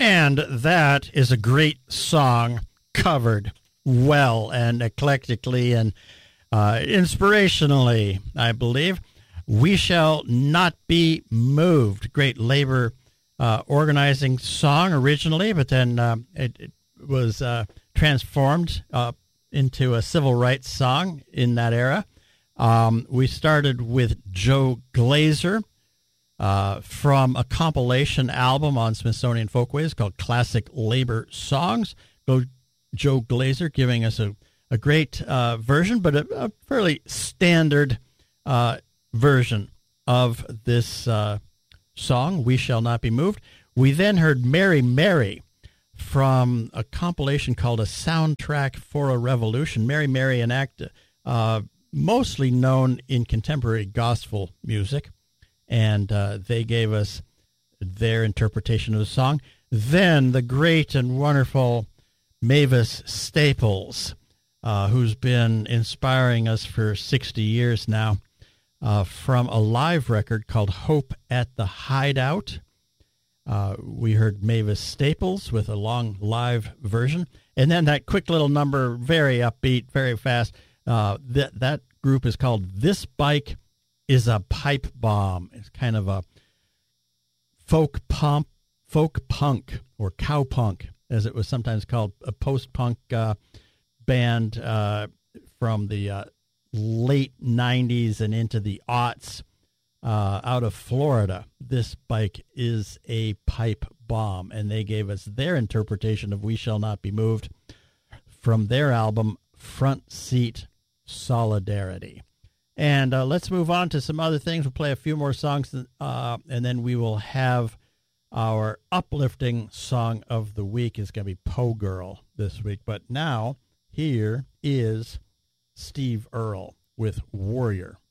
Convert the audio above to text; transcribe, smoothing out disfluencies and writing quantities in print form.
And that is a great song covered well and eclectically and inspirationally, I believe. We Shall Not Be Moved. Great labor organizing song originally, but then it was transformed into a civil rights song in that era. We started with Joe Glazer from a compilation album on Smithsonian Folkways called Classic Labor Songs. Joe Glazer giving us a great version, but a fairly standard version of this song, We Shall Not Be Moved. We then heard Mary Mary from a compilation called A Soundtrack for a Revolution. Mary Mary, an act mostly known in contemporary gospel music, and they gave us their interpretation of the song. Then the great and wonderful Mavis Staples, who's been inspiring us for 60 years now, from a live record called Hope at the Hideout. We heard Mavis Staples with a long live version. And then that quick little number, very upbeat, very fast. That group is called This Bike is a Pipe Bomb. It's kind of a folk punk, or cowpunk, as it was sometimes called, a post-punk band from the late 90s and into the aughts out of Florida. This Bike is a Pipe Bomb, and they gave us their interpretation of We Shall Not Be Moved from their album Front Seat Solidarity. And let's move on to some other things. We'll play a few more songs, and then we will have our uplifting song of the week. Is going to be Poe Girl this week. But now, here is Steve Earle with Warrior.